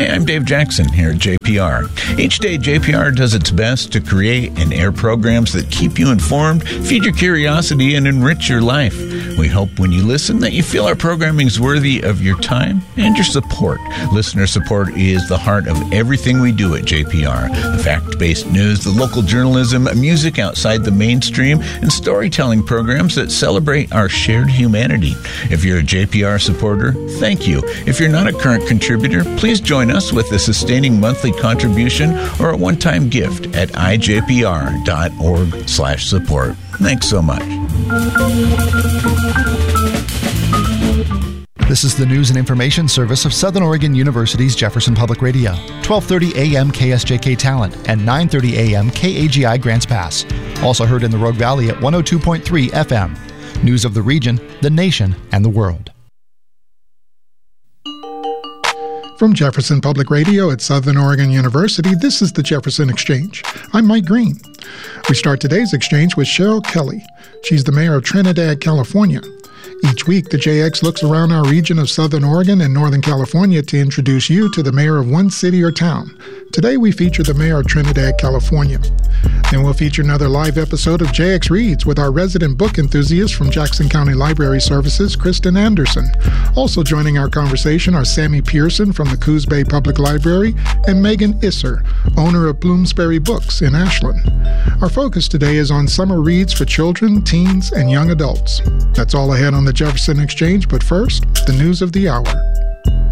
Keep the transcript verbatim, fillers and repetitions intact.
Hey, I'm Dave Jackson here at J P R. Each day, J P R does its best to create and air programs that keep you informed, feed your curiosity, and enrich your life. We hope when you listen that you feel our programming is worthy of your time and your support. Listener support is the heart of everything we do at J P R. The fact-based news, the local journalism, music outside the mainstream, and storytelling programs that celebrate our shared humanity. If you're a J P R supporter, thank you. If you're not a current contributor, please join us with a sustaining monthly contribution or a one-time gift at i j p r dot org slash support. Thanks so much. This is the news and information service of Southern Oregon University's Jefferson Public Radio, twelve thirty a.m. K S J K Talent and nine thirty a.m. K A G I Grants Pass. Also heard in the Rogue Valley at one oh two point three F M. News of the region, the nation, and the world. From Jefferson Public Radio at Southern Oregon University, this is the Jefferson Exchange. I'm Mike Green. We start today's exchange with Cheryl Kelly. She's the mayor of Trinidad, California. Each week, the J X looks around our region of Southern Oregon and Northern California to introduce you to the mayor of one city or town. Today, we feature the mayor of Trinidad, California. Then we'll feature another live episode of J X Reads with our resident book enthusiast from Jackson County Library Services, Kristen Anderson. Also joining our conversation are Sammy Pearson from the Coos Bay Public Library and Megan Isser, owner of Bloomsbury Books in Ashland. Our focus today is on summer reads for children, teens, and young adults. That's all ahead on the Jefferson Exchange, but first, the news of the hour.